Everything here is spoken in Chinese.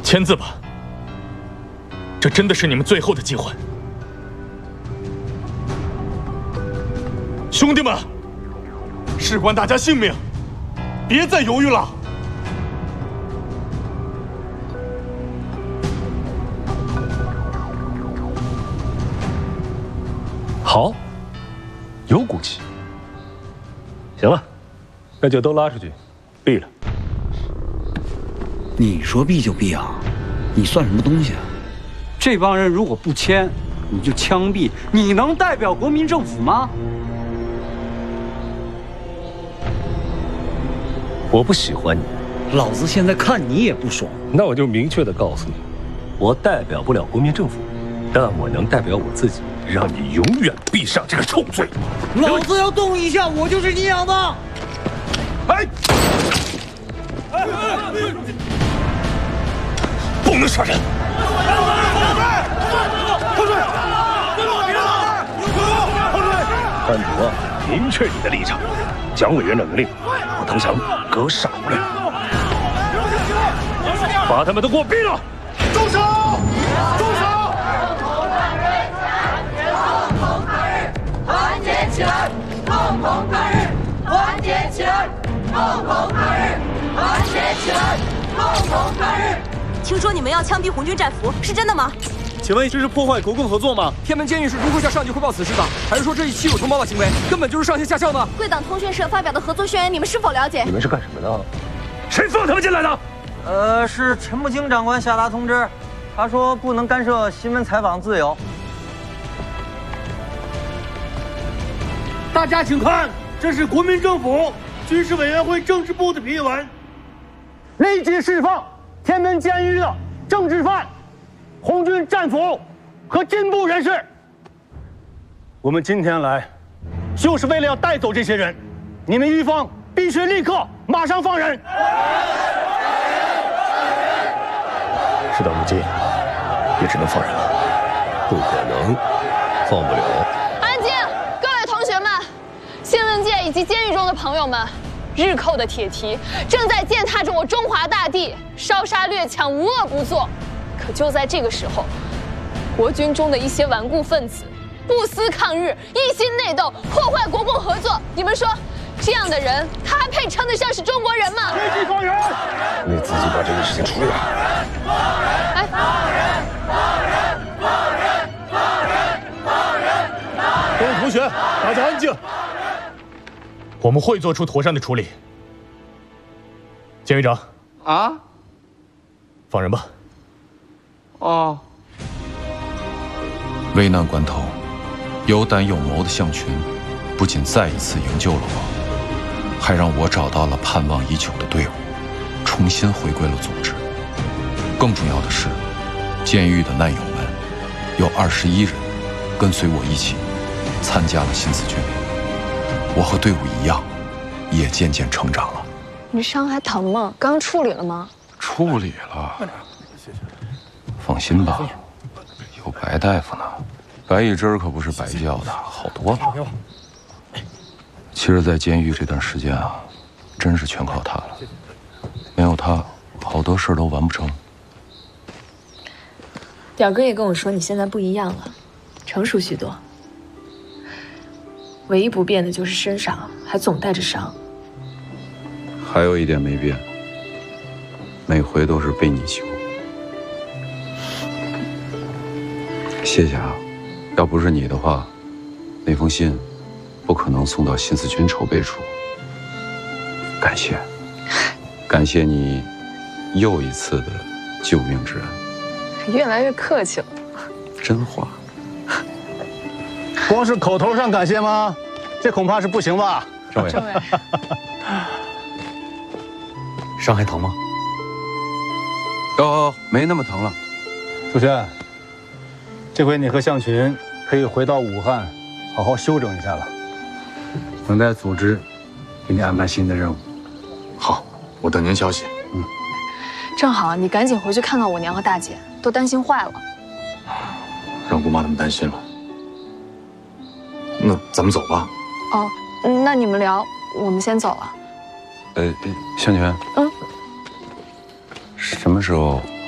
签字吧，这真的是你们最后的机会。兄弟们，事关大家性命，别再犹豫了。 好，有骨气。行了，那就都拉出去，毙了。 你说毙就毙啊？你算什么东西啊？ 这帮人如果不签，你就枪毙，你能代表国民政府吗？ 我不喜欢你， 老子现在看你也不爽。 那我就明确的告诉你，我代表不了国民政府，但我能代表我自己，让你永远闭上这个臭嘴。 老子要动一下，我就是你养的。 哎，不能杀人！班主，明确你的立场。蒋委员长的令，不投降，哥杀不了。把他们都给我毙了！ 住手！住手！ 团结起来，共同抗日！团结起来，共同抗日！团结起来，共同抗日！ 听说你们要枪毙红军战俘，是真的吗？ 请问这是破坏国共合作吗？ 天门监狱是如何向上级汇报此事的？还是说这一欺辱同胞的行为根本就是上线下校呢？ 贵党通讯社发表的合作宣言，你们是否了解？ 你们是干什么的？谁放他们进来的？ 是陈步青长官下达通知，他说不能干涉新闻采访自由。 大家请看，这是国民政府军事委员会政治部的批文，立即释放天门监狱的政治犯、红军战俘和进步人士。我们今天来，就是为了要带走这些人，你们狱方必须立刻马上放人。 事到如今，也只能放人了。不可能，放不了。 安静，各位同学们，新闻界以及监狱中的朋友们，日寇的铁蹄正在践踏着我中华大地，烧杀掠抢，无恶不作。可就在这个时候，国军中的一些顽固分子不思抗日，一心内斗，破坏国共合作。你们说，这样的人，他还配称得上是中国人吗？ 立即放人！ 你自己把这个事情处理好。 哎， 各位同学，大家安静。我们会做出妥善的处理。监狱长， 啊？ 放人吧。 哦。 危难关头，有胆有谋的项群，不仅再一次营救了我，还让我找到了盼望已久的队伍，重新回归了组织。更重要的是，监狱的难友们有21人跟随我一起参加了新四军。我和队伍一样，也渐渐成长了。 你伤还疼吗？刚处理了吗？ 处理了。放心吧，有白大夫呢。白一针可不是白叫的，好多了。其实，在监狱这段时间啊，真是全靠他了。没有他，好多事都完不成。 表哥也跟我说，你现在不一样了，成熟许多。唯一不变的就是身上还总带着伤。 还有一点没变，每回都是被你救。谢谢啊，要不是你的话，那封信不可能送到新四军筹备处。感谢，感谢你又一次的救命之恩。 越来越客气了。 真话。 光是口头上感谢吗？这恐怕是不行吧？ 政委， 伤还疼吗？ 哦，没那么疼了。 朱轩，这回你和项群可以回到武汉，好好休整一下了。等待组织给你安排新的任务。 好，我等您消息。 正好你赶紧回去看看我娘和大姐，都担心坏了。 让姑妈他们担心了。那咱们走吧。 哦，那你们聊，我们先走了。 向全，什么时候